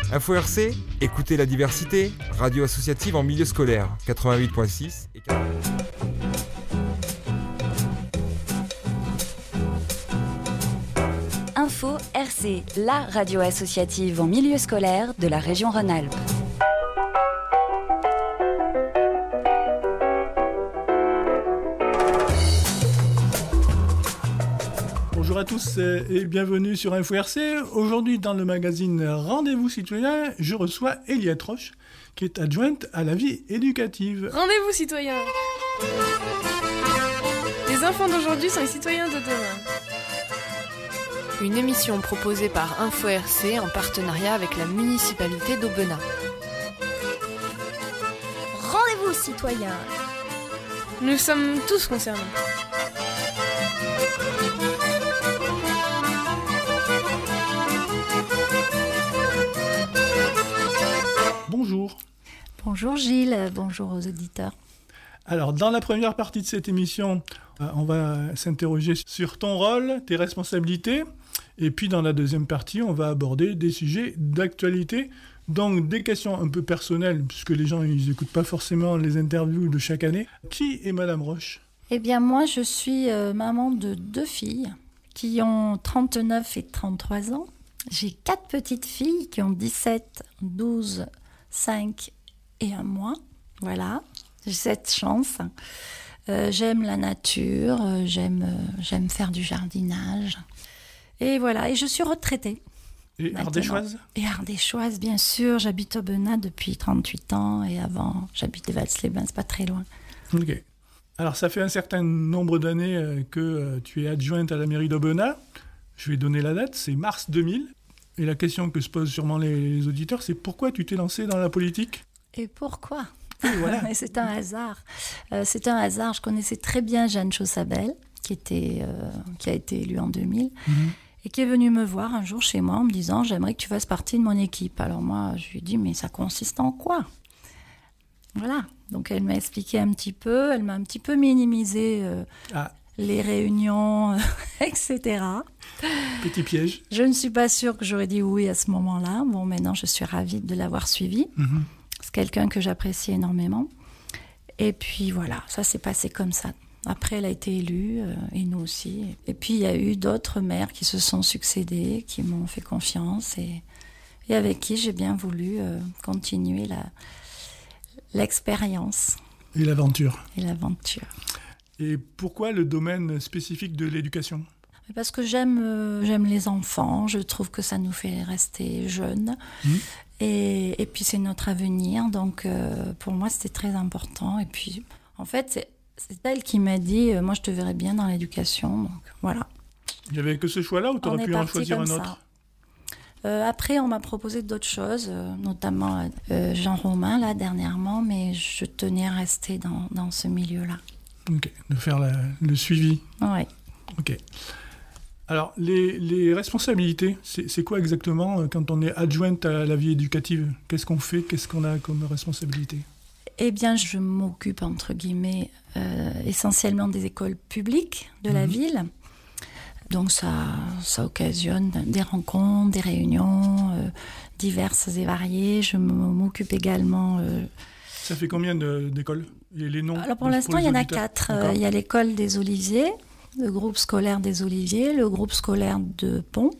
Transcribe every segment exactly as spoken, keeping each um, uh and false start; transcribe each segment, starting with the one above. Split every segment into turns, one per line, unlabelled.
Info R C, écoutez la diversité, radio associative en milieu scolaire, quatre-vingt-huit virgule six et
Info R C, la radio associative en milieu scolaire de la région Rhône-Alpes.
Bonjour à tous et bienvenue sur Info R C. Aujourd'hui, dans le magazine Rendez-vous citoyen, je reçois Eliette Roche, qui est adjointe à la vie éducative.
Rendez-vous citoyen. Les enfants d'aujourd'hui sont les citoyens de demain.
Une émission proposée par Info R C en partenariat avec la municipalité d'Aubenas.
Rendez-vous citoyen.
Nous sommes tous concernés.
Bonjour.
Bonjour Gilles, bonjour aux auditeurs.
Alors, dans la première partie de cette émission, on va s'interroger sur ton rôle, tes responsabilités. Et puis, dans la deuxième partie, on va aborder des sujets d'actualité. Donc, des questions un peu personnelles, puisque les gens, ils n'écoutent pas forcément les interviews de chaque année. Qui est Madame Roche ?
Eh bien, moi, je suis euh, maman de deux filles qui ont trente-neuf et trente-trois ans. J'ai quatre petites filles qui ont dix-sept, douze, cinq et un mois. Voilà, j'ai cette chance. Euh, j'aime la nature, euh, j'aime, euh, j'aime faire du jardinage. Et voilà, et je suis retraitée.
Et
maintenant.
ardéchoise ?
Et ardéchoise, bien sûr. J'habite au Aubenas depuis trente-huit ans et avant, j'habitais Vals-les-Bains, c'est pas très loin.
Ok. Alors, ça fait un certain nombre d'années euh, que euh, tu es adjointe à la mairie d'Aubenas. Je vais donner la date, c'est mars deux mille. Et la question que se posent sûrement les, les auditeurs, c'est pourquoi tu t'es lancée dans la politique ?
Et pourquoi ?
Et voilà.
C'est un hasard. Euh, c'est un hasard. Je connaissais très bien Jeanne Chaussabel, qui, était, euh, qui a été élue en deux mille, mm-hmm. et qui est venue me voir un jour chez moi en me disant « J'aimerais que tu fasses partie de mon équipe ». Alors moi, je lui ai dit « Mais ça consiste en quoi ?» Voilà. Donc elle m'a expliqué un petit peu, elle m'a un petit peu minimisé euh, ah. les réunions, et cetera.
Petit piège.
Je ne suis pas sûre que j'aurais dit oui à ce moment-là. Bon, maintenant, je suis ravie de l'avoir suivi. Mm-hmm. C'est quelqu'un que j'apprécie énormément. Et puis, voilà, ça s'est passé comme ça. Après, elle a été élue, euh, et nous aussi. Et puis, il y a eu d'autres maires qui se sont succédés, qui m'ont fait confiance et, et avec qui j'ai bien voulu euh, continuer la, l'expérience.
Et l'aventure.
Et l'aventure.
Et pourquoi le domaine spécifique de l'éducation ?
Parce que j'aime, euh, j'aime les enfants, je trouve que ça nous fait rester jeunes. Mmh. Et, et puis c'est notre avenir, donc euh, pour moi c'était très important. Et puis en fait c'est, c'est elle qui m'a dit euh, « moi je te verrais bien dans l'éducation », donc voilà.
Il n'y avait que ce choix-là ou tu aurais pu en choisir un autre ?
euh, Après on m'a proposé d'autres choses, euh, notamment euh, Jean Romain là dernièrement, mais je tenais à rester dans, dans ce milieu-là.
Ok, de faire la, le suivi.
Oui.
Ok. Alors, les, les responsabilités, c'est, c'est quoi exactement quand on est adjointe à la vie éducative ? Qu'est-ce qu'on fait ? Qu'est-ce qu'on a comme responsabilité ?
Eh bien, je m'occupe, entre guillemets, euh, essentiellement des écoles publiques de la mmh. ville. Donc, ça, ça occasionne des rencontres, des réunions euh, diverses et variées. Je m'occupe également... Euh,
ça fait combien de, d'écoles ? Et les noms ?
Alors, pour l'instant, pour il y en a quatre. Euh, il y a l'école des Oliviers, le groupe scolaire des Oliviers, le groupe scolaire de Pont,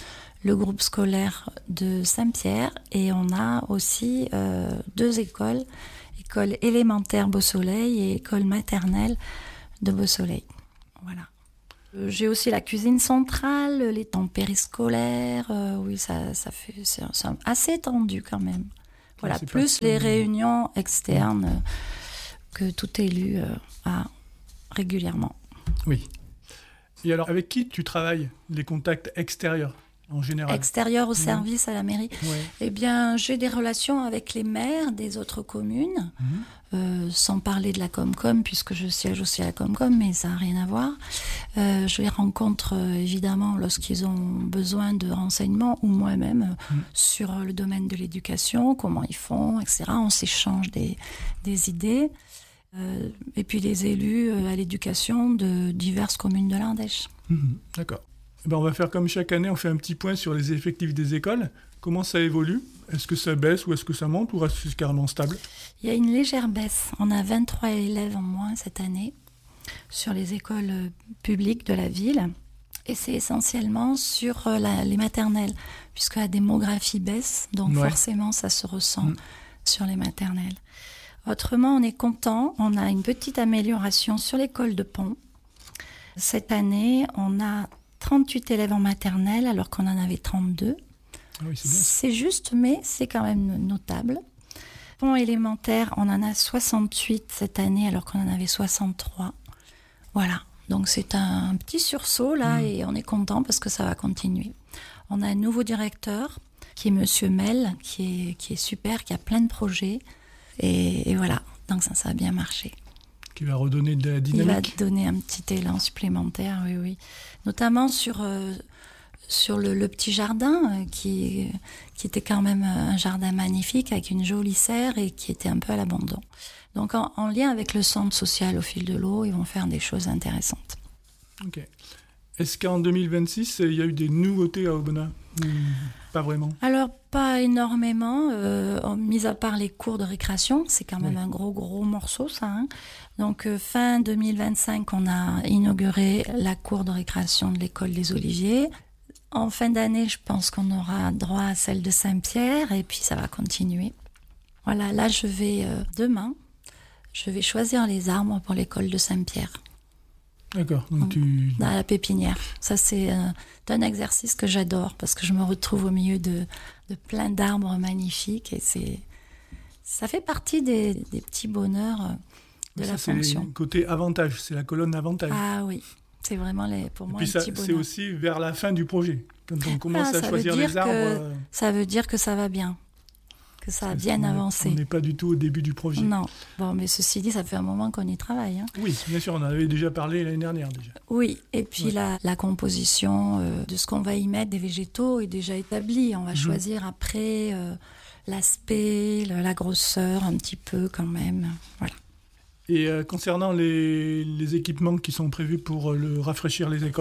le groupe scolaire de Saint-Pierre, et on a aussi euh, deux écoles, école élémentaire Beau-Soleil et école maternelle de Beau-Soleil. Voilà. Euh, j'ai aussi la cuisine centrale, les temps périscolaires, euh, oui, ça, ça fait, c'est, c'est assez tendu quand même. Voilà, c'est plus les réunions externes euh, que tout élu euh, a régulièrement.
Oui. Et alors, avec qui tu travailles, les contacts extérieurs en général ?
Extérieurs au service mmh. à la mairie.
Ouais.
Eh bien, j'ai des relations avec les maires des autres communes, mmh. euh, sans parler de la Comcom, puisque je siège aussi à la Comcom, mais ça n'a rien à voir. Euh, je les rencontre euh, évidemment lorsqu'ils ont besoin de renseignements, ou moi-même, mmh. sur le domaine de l'éducation, comment ils font, et cetera. On s'échange des, des idées. Euh, et puis les élus euh, à l'éducation de diverses communes de l'Ardèche.
Mmh, d'accord. Ben, on va faire comme chaque année, on fait un petit point sur les effectifs des écoles. Comment ça évolue ? Est-ce que ça baisse ou est-ce que ça monte ou reste carrément stable ?
Il y a une légère baisse. On a vingt-trois élèves en moins cette année sur les écoles publiques de la ville. Et c'est essentiellement sur la, les maternelles, puisque la démographie baisse, donc ouais. forcément ça se ressent mmh. sur les maternelles. Autrement, on est content. On a une petite amélioration sur l'école de Pont. Cette année, on a trente-huit élèves en maternelle alors qu'on en avait trente-deux.
Ah oui, c'est bien.
C'est juste, mais c'est quand même notable. Pont élémentaire, on en a soixante-huit cette année alors qu'on en avait soixante-trois. Voilà, donc c'est un, un petit sursaut là mmh. et on est content parce que ça va continuer. On a un nouveau directeur qui est Monsieur Mel, qui est, qui est super, qui a plein de projets et, et voilà, donc ça, ça a bien marché.
Qui va redonner de la dynamique.
Il va donner un petit élan supplémentaire, oui, oui. Notamment sur, euh, sur le, le petit jardin, euh, qui, qui était quand même un jardin magnifique, avec une jolie serre et qui était un peu à l'abandon. Donc en, en lien avec le centre social au fil de l'eau, ils vont faire des choses intéressantes.
Ok. Est-ce qu'en deux mille vingt-six, il y a eu des nouveautés à Aubenas ? Mmh, pas vraiment.
Alors, pas énormément, euh, mis à part les cours de récréation. C'est quand même oui. un gros, gros morceau, ça. Hein. Donc, euh, fin deux mille vingt-cinq, on a inauguré la cour de récréation de l'école des Oliviers. En fin d'année, je pense qu'on aura droit à celle de Saint-Pierre, et puis ça va continuer. Voilà, là, je vais, euh, demain, je vais choisir les arbres pour l'école de Saint-Pierre.
D'accord, donc tu...
Dans la pépinière. Ça, c'est euh, un exercice que j'adore parce que je me retrouve au milieu de, de plein d'arbres magnifiques et c'est, ça fait partie des, des petits bonheurs de
ça,
la fonction.
C'est le côté avantage, c'est la colonne avantage.
Ah oui, c'est vraiment les, pour
et
moi
puis
un
ça,
petit bonheur.
c'est aussi vers la fin du projet, quand on commence ah, à choisir les arbres.
Que, ça veut dire que ça va bien. Que ça a bien avancé.
On n'est pas du tout au début du projet.
Non. Bon, mais ceci dit, ça fait un moment qu'on y travaille. Hein.
Oui, bien sûr, on en avait déjà parlé l'année dernière déjà.
Oui, et puis ouais. la, la composition euh, de ce qu'on va y mettre, des végétaux, est déjà établie. On va mmh. choisir après euh, l'aspect, le, la grosseur, un petit peu quand même. Voilà.
Et euh, concernant les, les équipements qui sont prévus pour euh, le, rafraîchir les écoles ?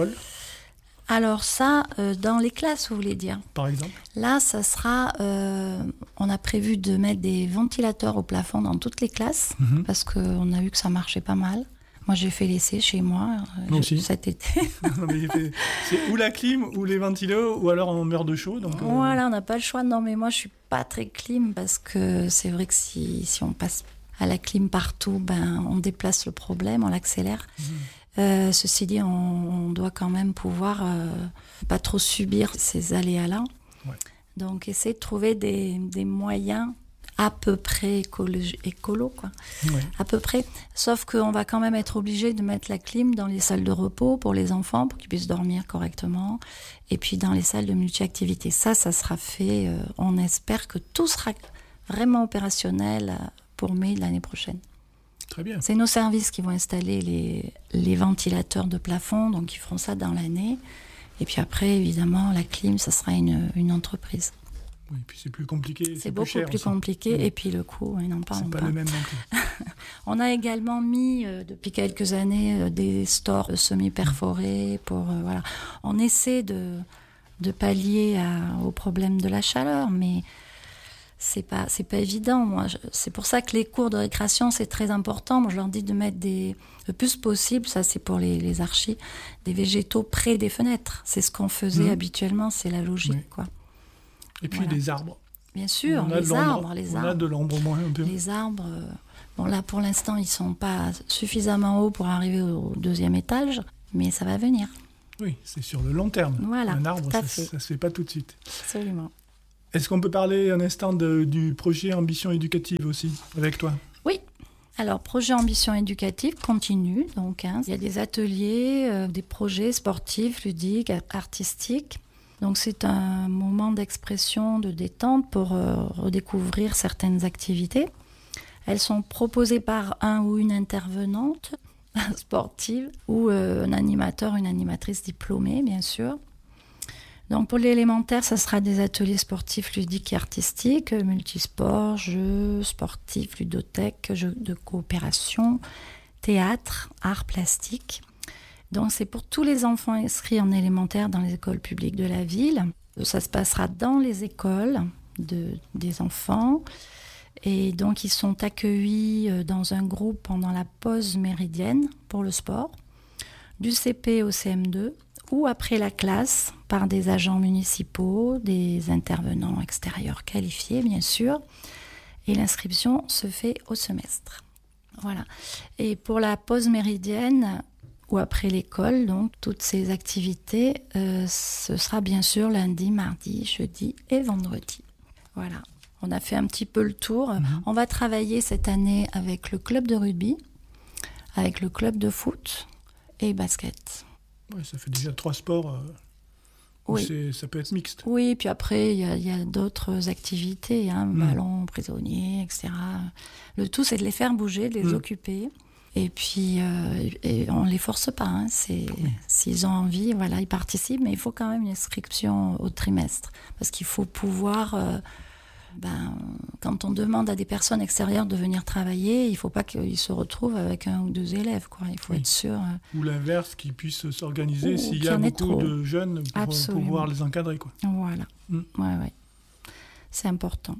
Alors ça, euh, dans les classes, vous voulez dire ?
Par exemple ?
Là, ça sera... Euh, on a prévu de mettre des ventilateurs au plafond dans toutes les classes, mm-hmm. parce qu'on a vu que ça marchait pas mal. Moi, j'ai fait l'essai chez moi
euh,
je, cet été.
Non, mais fait, c'est ou la clim, ou les ventilos, ou alors on meurt de chaud. Donc, euh...
Voilà, on n'a pas le choix. Non, mais moi, je suis pas très clim, parce que c'est vrai que si, si on passe à la clim partout, ben, on déplace le problème, on l'accélère. Mm-hmm. Euh, ceci dit, on, on doit quand même pouvoir euh, pas trop subir ces aléas-là.
Ouais.
Donc, essayer de trouver des, des moyens à peu près écologi- écolo, quoi.
Ouais.
À peu près. Sauf qu'on va quand même être obligé de mettre la clim dans les salles de repos pour les enfants, pour qu'ils puissent dormir correctement, et puis dans les salles de multi-activités. Ça, ça sera fait. Euh, on espère que tout sera vraiment opérationnel pour mai de l'année prochaine.
Très bien.
C'est nos services qui vont installer les, les ventilateurs de plafond, donc ils feront ça dans l'année. Et puis après, évidemment, la clim, ça sera une, une entreprise.
Oui, puis c'est plus compliqué.
C'est,
c'est
beaucoup
plus, cher
plus
aussi.
compliqué.
Mmh.
Et puis le coût, oui, n'en parlons pas.
C'est pas le même non plus.
On a également mis, euh, depuis quelques années, euh, des stores semi-perforés. Pour, euh, voilà. On essaie de, de pallier à, au problème de la chaleur, mais... C'est pas, c'est pas évident. Moi, je, c'est pour ça que les cours de récréation, c'est très important. Moi, je leur dis de mettre des, le plus possible, ça c'est pour les, les archis, des végétaux près des fenêtres. C'est ce qu'on faisait mmh. habituellement, c'est la logique, oui. quoi.
Et puis
voilà.
les arbres.
Bien sûr,
on
les arbres, les
on
arbres.
a de l'ombre au moins un peu.
Les arbres, euh, bon là pour l'instant, ils sont pas suffisamment hauts pour arriver au deuxième étage, mais ça va venir.
Oui, c'est sur le long terme.
Voilà,
un arbre, ça,
fait.
ça se fait pas tout de suite.
Absolument.
Est-ce qu'on peut parler un instant de, du projet Ambition éducative aussi, avec toi ?
Oui. Alors, projet Ambition éducative continue. Donc, hein, il y a des ateliers, euh, des projets sportifs, ludiques, artistiques. Donc, c'est un moment d'expression, de détente pour euh, redécouvrir certaines activités. Elles sont proposées par un ou une intervenante sportive ou euh, un animateur, une animatrice diplômée, bien sûr. Donc pour l'élémentaire, ça sera des ateliers sportifs, ludiques et artistiques, multisports, jeux sportifs, ludothèques, jeux de coopération, théâtre, arts plastiques. Donc c'est pour tous les enfants inscrits en élémentaire dans les écoles publiques de la ville. Ça se passera dans les écoles de, des enfants. Et donc ils sont accueillis dans un groupe pendant la pause méridienne pour le sport, du C P au C M deux, ou après la classe par des agents municipaux, des intervenants extérieurs qualifiés bien sûr. Et l'inscription se fait au semestre. Voilà. Et pour la pause méridienne, ou après l'école, donc toutes ces activités, euh, ce sera bien sûr lundi, mardi, jeudi et vendredi. Voilà, on a fait un petit peu le tour. Mmh. On va travailler cette année avec le club de rugby, avec le club de foot et basket.
Ouais, ça fait déjà trois sports. Euh, oui. C'est, ça peut être mixte.
Oui, puis après, il y, y a d'autres activités, hein, mmh. ballon, prisonnier, et cetera. Le tout, c'est de les faire bouger, de les mmh. occuper. Et puis, euh, et on ne les force pas. Hein. C'est, oui. S'ils ont envie, voilà, ils participent. Mais il faut quand même une inscription au trimestre. Parce qu'il faut pouvoir... Euh, ben, quand on demande à des personnes extérieures de venir travailler, il ne faut pas qu'ils se retrouvent avec un ou deux élèves. Quoi. Il faut oui. être sûr... Euh,
ou l'inverse, qu'ils puissent s'organiser s'il y a beaucoup trop. de jeunes pour Absolument. pouvoir les encadrer. Quoi.
Voilà. Mm. Ouais, ouais. C'est important.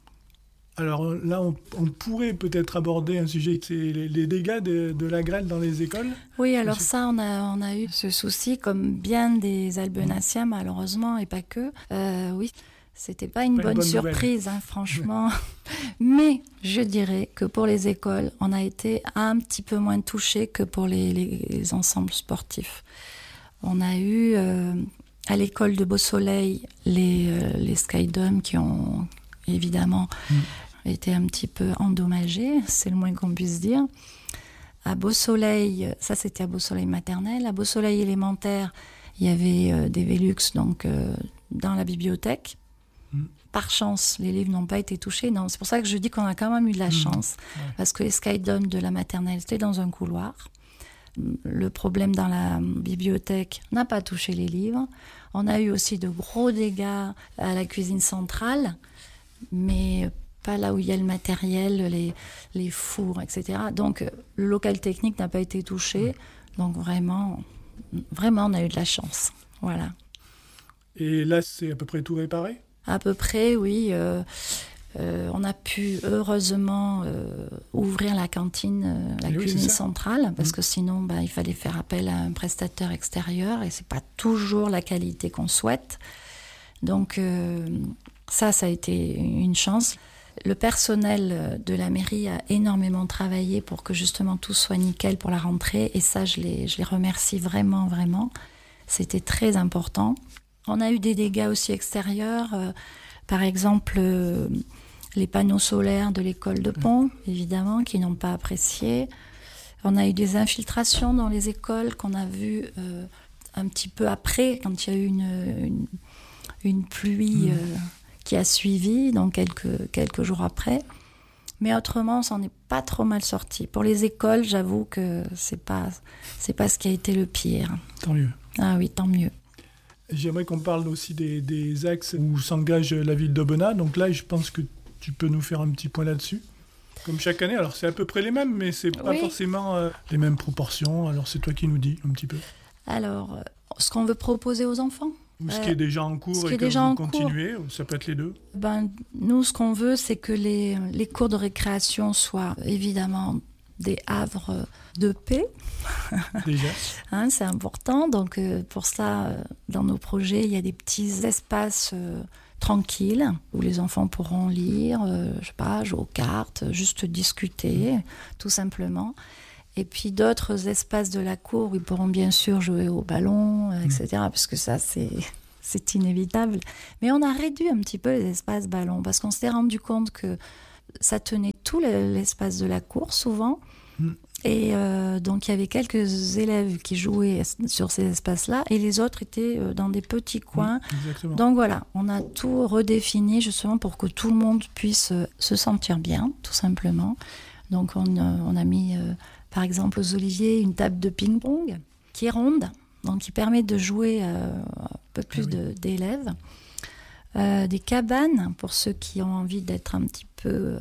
Alors là, on, on pourrait peut-être aborder un sujet, c'est les, les dégâts de, de la grêle dans les écoles.
Oui, alors Monsieur... ça, on a, on a eu ce souci, comme bien des albenaciens, mmh. malheureusement, et pas que. Euh, oui, c'était pas une, pas bonne, une bonne surprise, hein, franchement. Mais je dirais que pour les écoles, on a été un petit peu moins touchés que pour les, les ensembles sportifs. On a eu, euh, à l'école de Beau-Soleil, les, euh, les Skydomes qui ont évidemment... Mmh. été un petit peu endommagé, c'est le moins qu'on puisse dire. À Beau-Soleil, ça c'était à Beau-Soleil maternelle. À Beau-Soleil élémentaire, il y avait euh, des Velux donc, euh, dans la bibliothèque. Mmh. Par chance, les livres n'ont pas été touchés. Non, c'est pour ça que je dis qu'on a quand même eu de la mmh. chance. Ouais. Parce que les Skydomes de la maternelle, c'était dans un couloir. Le problème dans la bibliothèque n'a pas touché les livres. On a eu aussi de gros dégâts à la cuisine centrale, mais... pas là où il y a le matériel, les, les fours, et cetera. Donc, le local technique n'a pas été touché. Donc, vraiment, vraiment, on a eu de la chance. Voilà.
Et là, c'est à peu près tout réparé ?
À peu près, oui. Euh, euh, on a pu, heureusement, euh, ouvrir la cantine, euh, la et cuisine oui, centrale, parce mmh. que sinon, bah, il fallait faire appel à un prestataire extérieur, et ce n'est pas toujours la qualité qu'on souhaite. Donc, euh, ça, ça a été une chance. Le personnel de la mairie a énormément travaillé pour que justement tout soit nickel pour la rentrée. Et ça, je les, je les remercie vraiment, vraiment. C'était très important. On a eu des dégâts aussi extérieurs. Euh, par exemple, euh, les panneaux solaires de l'école de Pont, évidemment, qui n'ont pas apprécié. On a eu des infiltrations dans les écoles qu'on a vues euh, un petit peu après, quand il y a eu une, une, une pluie... Euh, qui a suivi, donc quelques, quelques jours après. Mais autrement, on s'en est pas trop mal sorti. Pour les écoles, j'avoue que c'est pas, c'est pas ce qui a été le pire.
Tant mieux.
Ah oui, tant mieux.
J'aimerais qu'on parle aussi des, des axes où s'engage la ville d'Aubenas. Donc là, je pense que tu peux nous faire un petit point là-dessus. Comme chaque année, alors c'est à peu près les mêmes, mais c'est pas oui. forcément euh, les mêmes proportions. Alors c'est toi qui nous dis un petit peu.
Alors, ce qu'on veut proposer aux enfants ?
Ou ce qui est déjà en cours et que vous continuez, cours. Ça peut être les deux.
Ben, nous, ce qu'on veut, c'est que les, les cours de récréation soient évidemment des havres de paix.
Déjà.
hein, c'est important. Donc, euh, pour ça, euh, dans nos projets, il y a des petits espaces euh, tranquilles où les enfants pourront lire, euh, je sais pas, jouer aux cartes, juste discuter, mmh. tout simplement. Et puis d'autres espaces de la cour où ils pourront bien sûr jouer au ballon, et cetera. Mmh. Parce que ça, c'est, c'est inévitable. Mais on a réduit un petit peu les espaces ballon parce qu'on s'est rendu compte que ça tenait tout l'espace de la cour souvent. Mmh. Et euh, donc il y avait quelques élèves qui jouaient sur ces espaces-là et les autres étaient dans des petits coins.
Mmh,
donc voilà, on a tout redéfini justement pour que tout le monde puisse se sentir bien, tout simplement. Donc on, on a mis... Euh, par exemple, aux Oliviers, une table de ping-pong qui est ronde, donc qui permet de jouer euh, un peu plus ah oui. de, d'élèves. Euh, des cabanes pour ceux qui ont envie d'être un petit peu euh,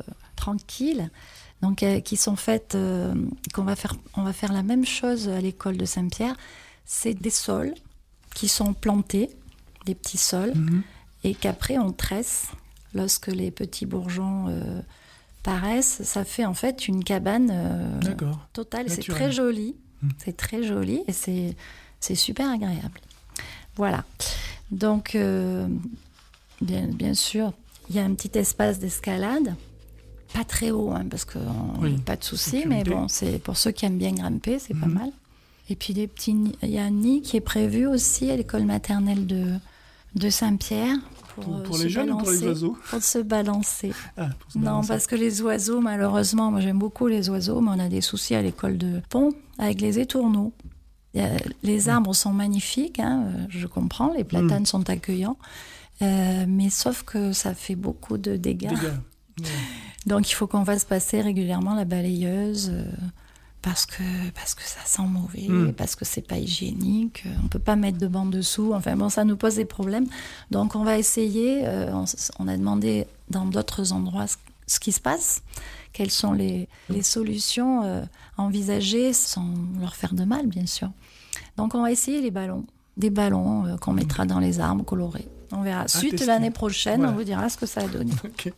tranquilles, donc euh, qui sont faites, euh, qu'on va faire, on va faire la même chose à l'école de Saint-Pierre. C'est des sols qui sont plantés, des petits sols, mmh. et qu'après on tresse. Lorsque les petits bourgeons euh, paraissent, ça fait en fait une cabane euh, totale. Naturel. C'est très joli, mmh. c'est très joli et c'est, c'est super agréable. Voilà. Donc, euh, bien, bien sûr, il y a un petit espace d'escalade, pas très haut, hein, parce qu'il oui. n'y a pas de souci, mais bon, c'est pour ceux qui aiment bien grimper, c'est mmh. pas mal. Et puis, des petits, il y a un nid qui est prévu aussi à l'école maternelle de, de Saint-Pierre. Pour,
pour, pour les jeunes ou pour les oiseaux ?
Pour se balancer.
Ah, pour se
non,
balancer.
Parce que les oiseaux, malheureusement, moi j'aime beaucoup les oiseaux, mais on a des soucis à l'école de Pont avec les étourneaux. Les arbres sont magnifiques, hein, je comprends, les platanes mmh. sont accueillants, euh, mais sauf que ça fait beaucoup de dégâts. dégâts. Ouais. Donc il faut qu'on fasse passer régulièrement la balayeuse euh, parce, que, parce que ça sent mauvais, mmh. parce que c'est pas hygiénique, on ne peut pas mettre de banc dessous, enfin bon, ça nous pose des problèmes. Donc on va essayer, euh, on, on a demandé dans d'autres endroits ce, ce qui se passe, quelles sont les, les solutions euh, envisagées sans leur faire de mal, bien sûr. Donc, on va essayer les ballons, des ballons euh, qu'on mettra dans les arbres colorés. On verra. À Suite, tester. L'année prochaine, voilà. On vous dira ce que ça a donné. Okay.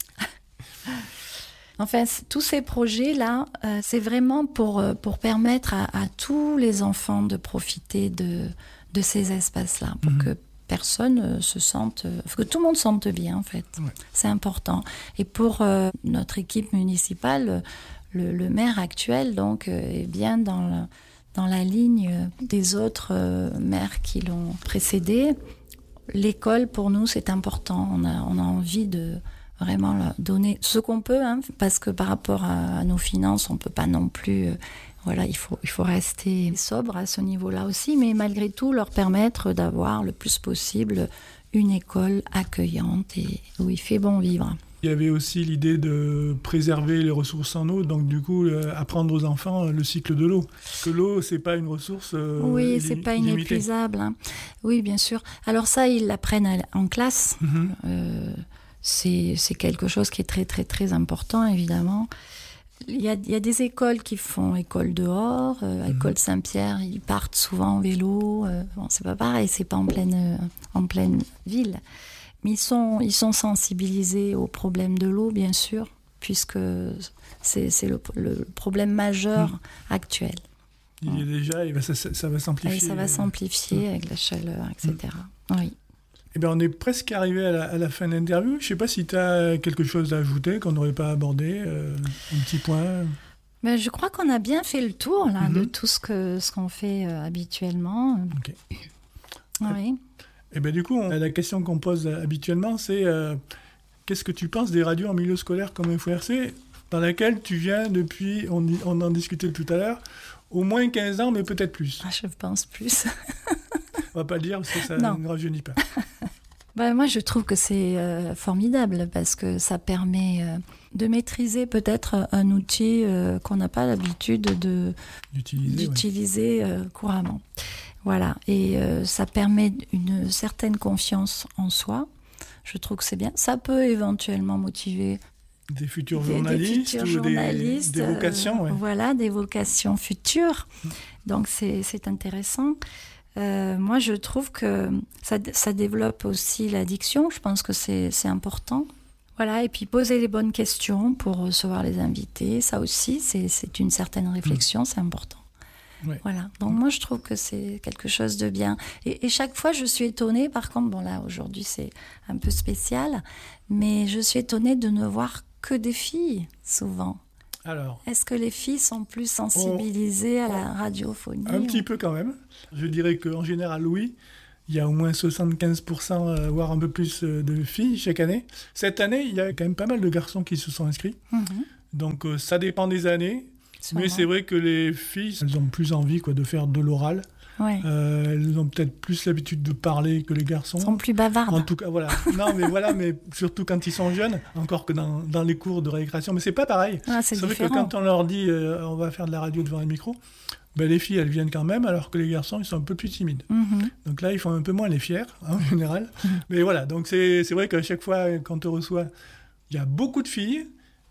Enfin, tous ces projets-là, euh, c'est vraiment pour, pour permettre à, à tous les enfants de profiter de, de ces espaces-là, pour mm-hmm. que personne euh, se sente... Euh, que tout le monde se sente bien, en fait. Ouais. C'est important. Et pour euh, notre équipe municipale, le, le maire actuel, donc, euh, est bien dans le... dans la ligne des autres euh, maires qui l'ont précédé. L'école, pour nous, c'est important. On a, on a envie de vraiment leur donner ce qu'on peut, hein, parce que par rapport à, à nos finances, on ne peut pas non plus... Euh, voilà, il faut, il faut rester sobre à ce niveau-là aussi, mais malgré tout, leur permettre d'avoir le plus possible une école accueillante et où il fait bon vivre.
Il y avait aussi l'idée de préserver les ressources en eau, donc du coup, euh, apprendre aux enfants le cycle de l'eau. Parce que l'eau, c'est pas une ressource euh,
Oui,
illim-
c'est pas
illimitée.
Inépuisable. Hein. Oui, bien sûr. Alors ça, ils l'apprennent en classe. Mm-hmm. Euh, c'est, c'est quelque chose qui est très, très, très important, évidemment. Il y a, il y a des écoles qui font école dehors, euh, mmh. école Saint-Pierre, ils partent souvent en vélo. Euh, bon, c'est pas pareil, c'est pas en pleine, euh, en pleine ville. Mais ils sont, ils sont sensibilisés au problème de l'eau, bien sûr, puisque c'est, c'est le, le problème majeur mmh. actuel.
Il ouais. est déjà, et ben ça, ça, ça va s'amplifier.
Et ça va s'amplifier euh... avec la chaleur, et cetera. Mmh. Oui.
Eh bien, on est presque arrivé à la, à la fin de l'interview. Je ne sais pas si tu as quelque chose à ajouter qu'on n'aurait pas abordé, euh, un petit point.
Ben, je crois qu'on a bien fait le tour là, mm-hmm. de tout ce, que, ce qu'on fait euh, habituellement.
Ok.
Oui.
Eh bien, du coup, on, la question qu'on pose habituellement, c'est euh, qu'est-ce que tu penses des radios en milieu scolaire comme F O R C, dans laquelle tu viens depuis, on, on en discutait tout à l'heure, au moins quinze ans, mais peut-être plus.
Ah, je pense plus.
On ne va pas le dire parce que ça non. ne rajeunit pas.
Ben, moi, je trouve que c'est euh, formidable parce que ça permet euh, de maîtriser peut-être un outil euh, qu'on n'a pas l'habitude de,
d'utiliser,
d'utiliser ouais. euh, couramment. Voilà. Et euh, ça permet une certaine confiance en soi. Je trouve que c'est bien. Ça peut éventuellement motiver
des futurs journalistes, des, futurs ou journalistes, des, des vocations. Ouais.
Euh, voilà, des vocations futures. Donc, c'est, c'est intéressant. Euh, moi, je trouve que ça, ça développe aussi l'addiction. Je pense que c'est, c'est important. Voilà, et puis poser les bonnes questions pour recevoir les invités, ça aussi, c'est, c'est une certaine réflexion, mmh. c'est important. Ouais. Voilà, donc moi, je trouve que c'est quelque chose de bien. Et, et chaque fois, je suis étonnée, par contre, bon là, aujourd'hui, c'est un peu spécial, mais je suis étonnée de ne voir que des filles, souvent.
Alors,
est-ce que les filles sont plus sensibilisées on, à la radiophonie?
Un petit peu quand même. Je dirais qu'en général, oui. Il y a au moins soixante-quinze pour cent, voire un peu plus de filles chaque année. Cette année, il y a quand même pas mal de garçons qui se sont inscrits. Mm-hmm. Donc, euh, ça dépend des années. Sûrement. Mais c'est vrai que les filles, elles ont plus envie quoi, de faire de l'oral. Ouais. Euh, elles ont peut-être plus l'habitude de parler que les garçons.
Elles sont plus bavardes.
En tout cas, voilà. Non, mais voilà, mais surtout quand ils sont jeunes, encore que dans, dans les cours de récréation. Mais c'est pas pareil.
Ah, c'est, c'est
vrai que quand on leur dit euh, on va faire de la radio devant un micro, ben, les filles, elles viennent quand même, alors que les garçons, ils sont un peu plus timides. Mm-hmm. Donc là, ils font un peu moins les fiers, hein, en général. Mm-hmm. Mais voilà, donc c'est, c'est vrai qu'à chaque fois, quand on reçoit, il y a beaucoup de filles.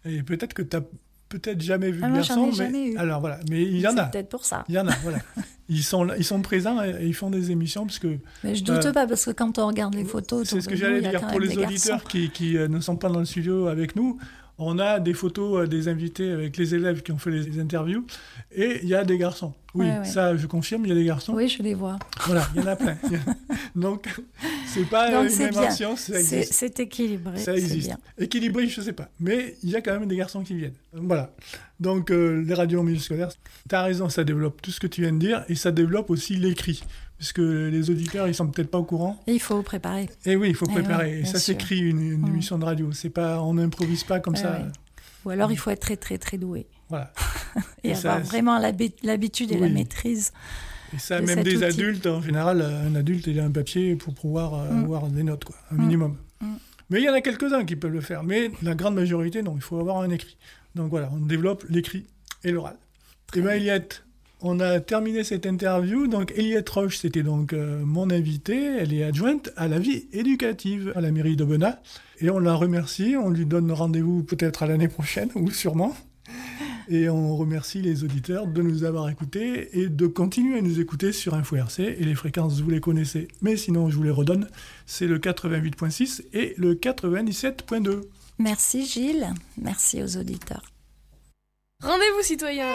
Et peut-être que tu n'as peut-être jamais vu
ah,
de
moi,
garçon.
J'en ai
mais...
jamais eu.
Alors voilà, mais il y en
C'est
a.
peut-être pour ça.
Il y en a, voilà. Ils sont, là, ils sont présents et ils font des émissions parce que...
Mais je doute
euh,
pas parce que quand on regarde les photos...
C'est ce que j'allais dire. Pour les auditeurs qui, qui euh, ne sont pas dans le studio avec nous, on a des photos euh, des invités avec les élèves qui ont fait les, les interviews et il y a des garçons. Oui,
ouais, ouais.
ça je confirme, il y a des garçons.
Oui, je les vois.
Voilà, il y en a plein. Donc, c'est pas
Donc,
une
c'est
invention, ça
c'est,
existe.
c'est équilibré.
Ça
c'est
existe.
Bien.
Équilibré, je sais pas. Mais il y a quand même des garçons qui viennent. Voilà. Donc, euh, les radios en milieu scolaire, tu as raison, ça développe tout ce que tu viens de dire et ça développe aussi l'écrit. Puisque les auditeurs, ils sont peut-être pas au courant.
Et il faut préparer.
Et oui, il faut
et
préparer.
ouais,
et ça
sûr.
s'écrit, une, une
mmh.
émission de radio. C'est pas, on n'improvise pas comme
ouais,
ça.
Ouais. Ou alors, il faut être très, très, très doué.
Voilà.
et, et avoir ça, vraiment l'habitude et oui. la maîtrise.
Et ça, même des outil. adultes, en général, un adulte, il a un papier pour pouvoir mmh. avoir des notes, quoi, un mmh. minimum. Mmh. Mais il y en a quelques-uns qui peuvent le faire. Mais la grande majorité, non, il faut avoir un écrit. Donc voilà, on développe l'écrit et l'oral. Et bien, Eliette, on a terminé cette interview. Donc, Eliette Roche, c'était donc euh, mon invitée. Elle est adjointe à la vie éducative à la mairie d'Aubenas. Et on la remercie. On lui donne rendez-vous peut-être à l'année prochaine, ou sûrement. Et on remercie les auditeurs de nous avoir écoutés et de continuer à nous écouter sur Info R C. Et les fréquences, vous les connaissez, mais sinon, je vous les redonne. C'est le quatre-vingt-huit virgule six et le quatre-vingt-dix-sept virgule deux.
Merci Gilles. Merci aux auditeurs.
Rendez-vous citoyens.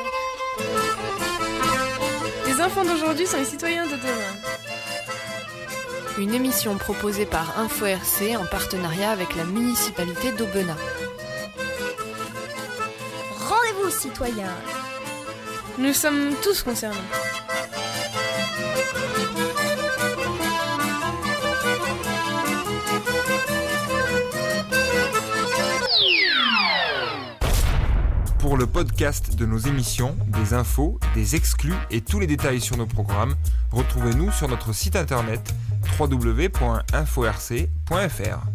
Les enfants d'aujourd'hui sont les citoyens de demain.
Une émission proposée par Info R C en partenariat avec la municipalité d'Aubenas.
Rendez-vous citoyens.
Nous sommes tous concernés.
Pour le podcast de nos émissions, des infos, des exclus et tous les détails sur nos programmes, retrouvez-nous sur notre site internet w w w point info r c point f r.